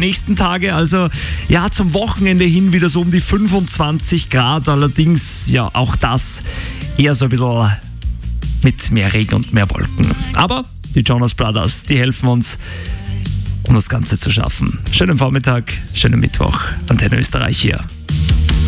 nächsten Tage. Also ja, zum Wochenende hin wieder so um die 25 Grad. Allerdings ja auch das eher so ein bisschen mit mehr Regen und mehr Wolken. Aber die Jonas Brothers, die helfen uns, um das Ganze zu schaffen. Schönen Vormittag, schönen Mittwoch. Antenne Österreich hier.